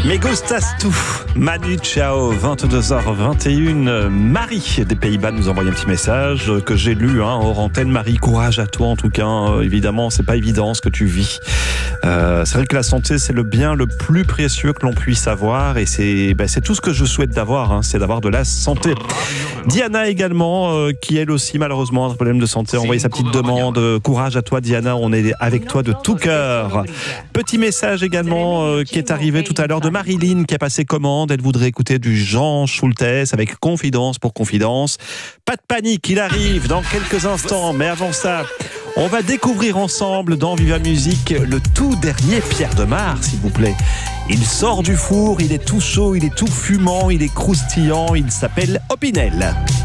Me gustas tu, Manu Chao, 22h21. Marie des Pays-Bas nous envoie un petit message que j'ai lu hors antenne. Marie, courage à toi en tout cas. Évidemment, c'est pas évident ce que tu vis. C'est vrai que la santé, c'est le bien le plus précieux que l'on puisse avoir, et c'est tout ce que je souhaite d'avoir, c'est d'avoir de la santé. Diana également, qui elle aussi malheureusement a un problème de santé, a envoyé sa petite demande. Courage à toi Diana, on est avec toi de tout cœur. Petit message également qui est arrivé tout à l'heure de Marilyn qui a passé commande. Elle voudrait écouter du Jean Schultes avec Confidence pour Confidence. Pas de panique, il arrive dans quelques instants, mais avant ça, on va découvrir ensemble dans Viva Musique le tout dernier Pierre Demar, s'il vous plaît. Il sort du four, il est tout chaud, il est tout fumant, il est croustillant, il s'appelle Opinel.